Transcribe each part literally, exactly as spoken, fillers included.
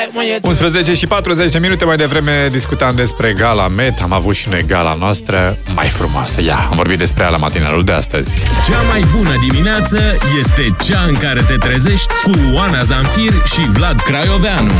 unsprezece și patruzeci de minute mai devreme discutam despre Gala Met. Am avut și noi gala noastră mai frumoasă. Ia, am vorbit despre ea la matinalul de astăzi. Cea mai bună dimineață este cea în care te trezești cu Oana Zanfir și Vlad Craioveanu.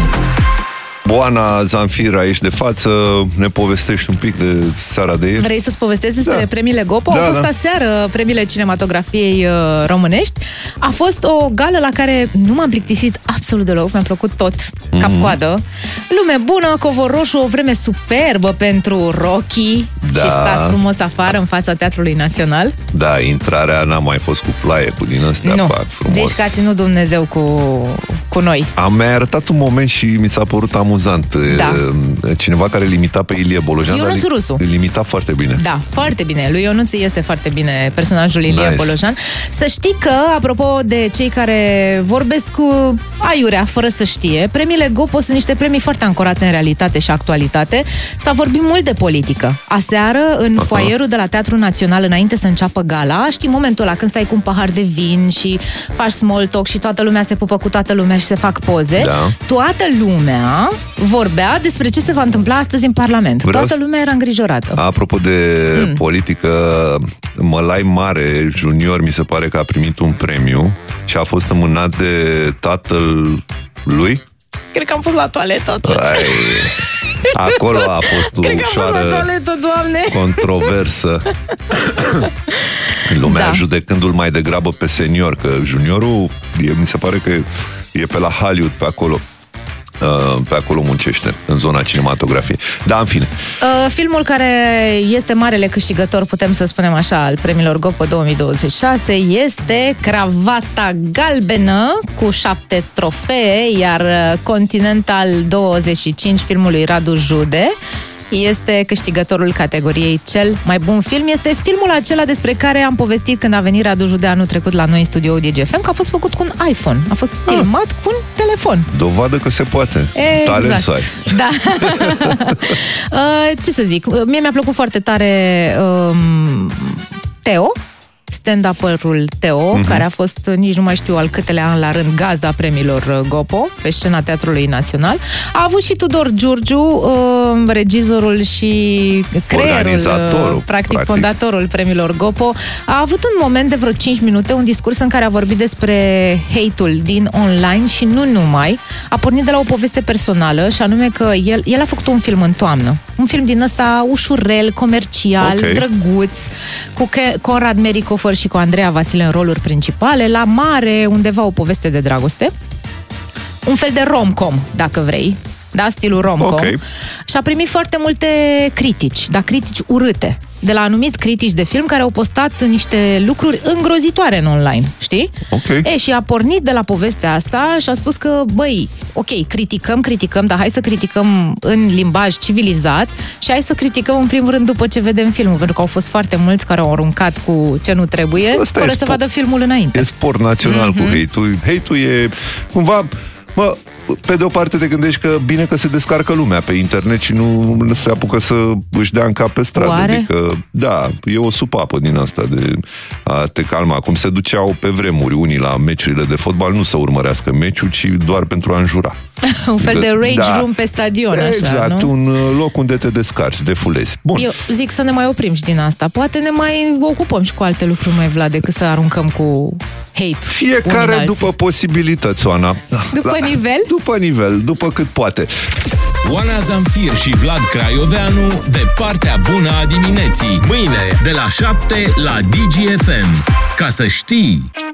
Oana Zanfir aici de față, ne povestești un pic de seara de ieri. Vrei să-ți povestesc despre da. premiile Gopo? Da, Au fost da. aseară premiile cinematografiei uh, românești. A fost o gală la care nu m-am plictisit absolut deloc, mi-a plăcut tot, mm-hmm. cap-coadă. Lume bună, covor roșu, o vreme superbă pentru Rocky da. și stat frumos afară în fața Teatrului Național. Da, intrarea n-a mai fost cu plaie, cu din astea, nu. Pac, frumos. Zici că a ținut Dumnezeu cu, cu noi. Am mai arătat un moment și mi s-a părut amuzant. Da. Cineva care limita pe Ilie Bolojan. Ionuț Rusu. Limita foarte bine. Da, foarte bine. Lui Ionuț iese foarte bine personajul Ilie nice. Bolojan. Să știi că, apropo de cei care vorbesc cu aiurea, fără să știe, premiile Gopo sunt niște premii foarte ancorate în realitate și actualitate. S-a vorbit mult de politică. Aseară, în Aha. foaierul de la Teatrul Național, înainte să înceapă gala, știi momentul ăla când stai cu un pahar de vin și faci small talk și toată lumea se pupă cu toată lumea și se fac poze. Da. Toată lumea vorbea despre ce se va întâmpla astăzi în Parlament. Vreau Toată lumea era îngrijorată. Apropo de mm. politică, Mălai Mare Junior mi se pare că a primit un premiu și a fost înmânat de tatăl lui. Cred că am fost la toaletă. Ai, acolo a fost o ușoară toaletă, Doamne. controversă. Lumea da. judecându-l mai degrabă pe senior, că juniorul e, mi se pare că e pe la Hollywood, pe acolo. Pe acolo muncește, în zona cinematografiei. Da, în fine. Uh, filmul care este marele câștigător, putem să spunem așa, al premiilor Gopo două mii douăzeci și șase este Cravata Galbenă, cu șapte trofee, iar Continental douăzeci și cinci, filmul lui Radu Jude, este câștigătorul categoriei cel mai bun film. Este filmul acela despre care am povestit când a venit Radu Jude anul trecut la noi în studioul D G F M, că a fost făcut cu un iPhone. A fost filmat ah. cu un telefon. Dovadă că se poate. Exact. Talent să ai. Da. uh, ce să zic? Mie mi-a plăcut foarte tare um, Teo, stand-up-ul Teo, uh-huh. care a fost, nici nu mai știu al câtelea an la rând, gazda premiilor Gopo pe scena Teatrului Național. A avut și Tudor Giurgiu, uh, regizorul și creierul, practic, practic fondatorul premiilor Gopo. A avut un moment de vreo cinci minute, un discurs în care a vorbit despre hate-ul din online și nu numai. A pornit de la o poveste personală și anume că el, el a făcut un film în toamnă. Un film din ăsta ușurel, comercial, okay. drăguț, cu Conrad Mericofer și cu Andreea Vasile în roluri principale, la mare, undeva o poveste de dragoste. Un fel de rom-com, dacă vrei. Da, stilul rom-com. Okay. Și a primit foarte multe critici, dar critici urâte, de la anumiți critici de film care au postat niște lucruri îngrozitoare în online, știi? Okay. E, și a pornit de la povestea asta și a spus că, băi, ok, criticăm, criticăm, dar hai să criticăm în limbaj civilizat și hai să criticăm în primul rând după ce vedem filmul, pentru că au fost foarte mulți care au aruncat cu ce nu trebuie, asta fără să vadă filmul înainte. E sport național mm-hmm. cu hate-ul. Hate-ul e cumva... Mă, pe de o parte te gândești că bine că se descarcă lumea pe internet și nu se apucă să își dea în cap pe stradă. Oare? Adică, da, e o supapă din asta de a te calma. Cum se duceau pe vremuri unii la meciurile de fotbal, nu să urmărească meciul, ci doar pentru a înjura. Un fel de rage da. room pe stadion, așa, exact, nu? un loc unde te descarci, defulezi. Bun. Eu zic să ne mai oprim și din asta. Poate ne mai ocupăm și cu alte lucruri, mai Vlad, decât să aruncăm cu hate. Fiecare după posibilități, Oana. După la, nivel? După nivel, după cât poate. Oana Zanfir și Vlad Craioveanu, de partea bună a dimineții. Mâine, de la șapte la D G F M. Ca să știi...